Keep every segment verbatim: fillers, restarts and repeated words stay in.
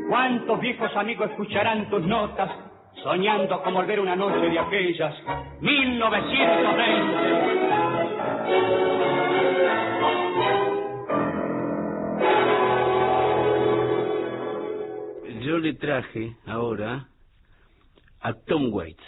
¿Cuántos viejos amigos escucharán tus notas, soñando con volver una noche de aquellas mil novecientos veinte? Yo le traje ahora a Tom Waits.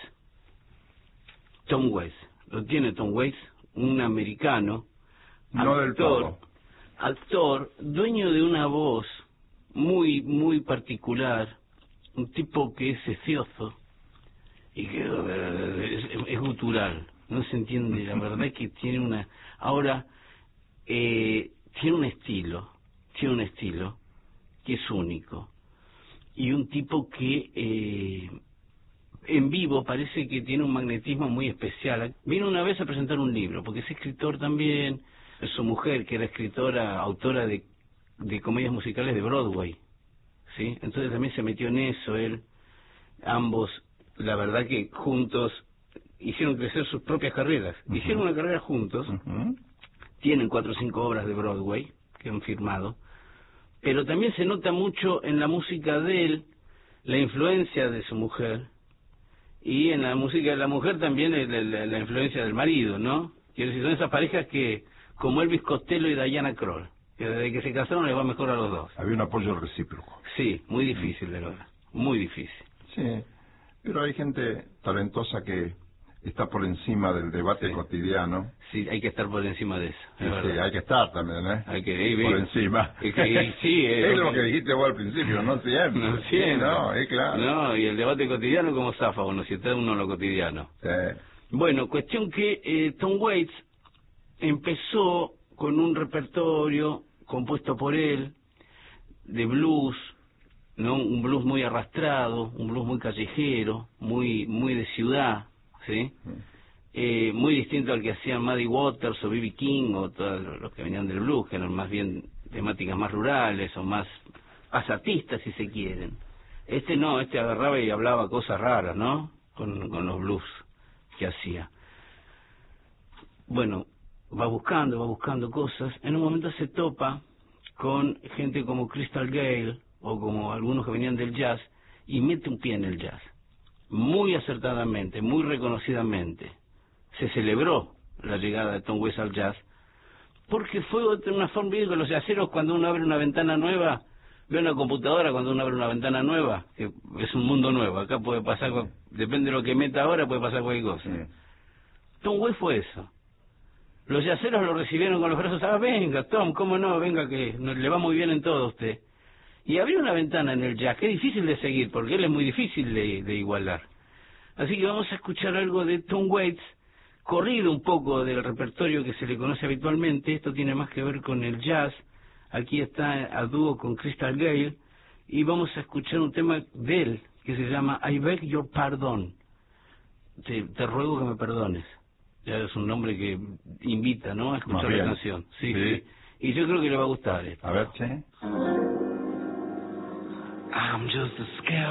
Tom Waits. ¿Lo tiene Tom Waits? Un americano. No actor, del todo. Actor, dueño de una voz muy, muy particular. Un tipo que es cecioso y que es, es gutural. No se entiende, la verdad es que tiene una... Ahora, eh, tiene un estilo, tiene un estilo que es único. Y un tipo que eh, en vivo parece que tiene un magnetismo muy especial. Vino una vez a presentar un libro, porque es escritor también. Su mujer, que era escritora, autora de, de comedias musicales de Broadway, ¿sí? Entonces también se metió en eso él. Ambos, la verdad que juntos hicieron crecer sus propias carreras. Uh-huh. Hicieron una carrera juntos. Uh-huh. Tienen cuatro o cinco obras de Broadway que han firmado. Pero también se nota mucho en la música de él la influencia de su mujer, y en la música de la mujer también la, la, la influencia del marido, ¿no? Quiero decir, son esas parejas que, como Elvis Costello y Diana Krall, que desde que se casaron les va mejor a los dos. Había un apoyo recíproco. Sí, muy difícil de lograr, muy difícil. Sí, pero hay gente talentosa que está por encima del debate sí. cotidiano. Sí, hay que estar por encima de eso. Sí, sí, hay que estar también, ¿eh? Hay que ir por encima. Es, que, sí, es, es lo que dijiste vos al principio, no siempre. No siempre. Sí, no, es claro. No, y el debate cotidiano como zafa uno, si está uno en lo cotidiano. Sí. Bueno, cuestión que eh, Tom Waits empezó con un repertorio compuesto por él de blues, ¿no? Un blues muy arrastrado, un blues muy callejero, muy muy de ciudad, ¿sí? Mm. Eh, muy distinto al que hacían Muddy Waters o B B King o todos los que venían del blues, que eran más bien temáticas más rurales o más pasatistas, si se quieren. Este no, este agarraba y hablaba cosas raras, ¿no? Con, con los blues que hacía. Bueno, va buscando, va buscando cosas. En un momento se topa con gente como Crystal Gayle o como algunos que venían del jazz y mete un pie en el jazz. Muy acertadamente, muy reconocidamente. Se celebró la llegada de Tom Waits al jazz porque fue una forma de que los jazzeros, cuando uno abre una ventana nueva, ve una computadora, cuando uno abre una ventana nueva, que es un mundo nuevo. Acá puede pasar, depende de lo que meta ahora, puede pasar cualquier cosa. Sí. Tom Waits fue eso. Los jazzeros lo recibieron con los brazos, ah, venga, Tom, cómo no, venga, que le va muy bien en todo a usted. Y abrió una ventana en el jazz, que es difícil de seguir, porque él es muy difícil de, de igualar. Así que vamos a escuchar algo de Tom Waits, corrido un poco del repertorio que se le conoce habitualmente. Esto tiene más que ver con el jazz. Aquí está a dúo con Crystal Gayle, y vamos a escuchar un tema de él, que se llama I Beg Your Pardon. Te, te ruego que me perdones. Ya es un nombre que invita, ¿no?, a escuchar la canción. Sí, sí, sí. Y yo creo que le va a gustar esto. A ver, che. I'm just a scared